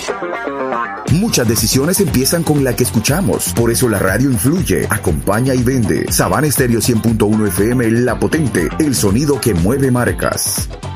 Muchas decisiones empiezan con la que escuchamos. Por eso la radio influye, acompaña y vende. Sabana Estéreo 100.1 FM, La Potente, el sonido que mueve marcas.